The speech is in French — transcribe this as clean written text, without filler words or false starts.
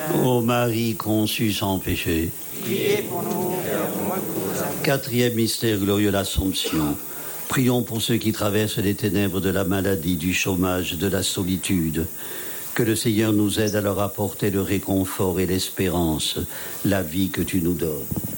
Ô Marie conçue sans péché. Priez pour nous, Père, que Quatrième mystère glorieux, l'Assomption. Prions pour ceux qui traversent les ténèbres de la maladie, du chômage, de la solitude. Que le Seigneur nous aide à leur apporter le réconfort et l'espérance, la vie que tu nous donnes.